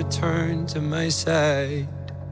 return to my side.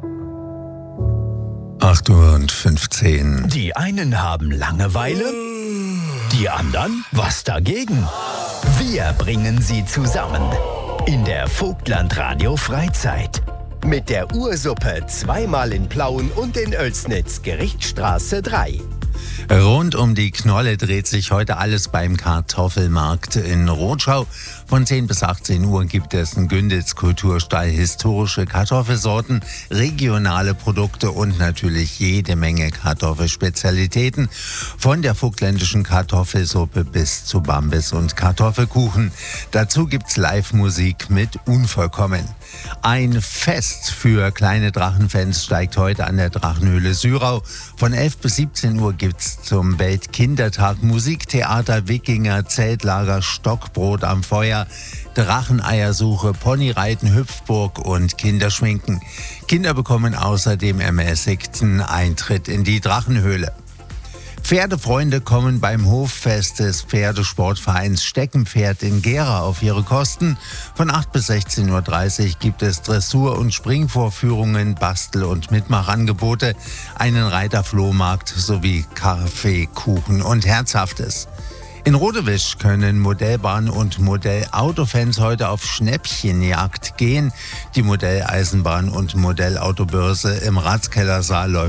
8:15 Uhr. Die einen haben Langeweile, die anderen was dagegen. Wir bringen sie zusammen in der Vogtland-Radio Freizeit. Mit der Ursuppe zweimal in Plauen und in Oelsnitz, Gerichtsstraße 3. Rund um die Knolle dreht sich heute alles beim Kartoffelmarkt in Rotschau. Von 10 bis 18 Uhr gibt es einen Günditz Kulturstall, historische Kartoffelsorten, regionale Produkte und natürlich jede Menge Kartoffelspezialitäten. Von der vogtländischen Kartoffelsuppe bis zu Bambis und Kartoffelkuchen. Dazu gibt's Live-Musik mit Unvollkommen. Ein Fest für kleine Drachenfans steigt heute an der Drachenhöhle Syrau. Von 11 bis 17 Uhr gibt's zum Weltkindertag Musik, Theater, Wikinger, Zeltlager, Stockbrot am Feuer, Dracheneiersuche, Ponyreiten, Hüpfburg und Kinderschminken. Kinder bekommen außerdem ermäßigten Eintritt in die Drachenhöhle. Pferdefreunde kommen beim Hoffest des Pferdesportvereins Steckenpferd in Gera auf ihre Kosten. Von 8 bis 16:30 Uhr gibt es Dressur- und Springvorführungen, Bastel- und Mitmachangebote, einen Reiterflohmarkt sowie Kaffee, Kuchen und Herzhaftes. In Rodewisch können Modellbahn- und Modellautofans heute auf Schnäppchenjagd gehen. Die Modelleisenbahn- und Modellautobörse im Ratskellersaal läuft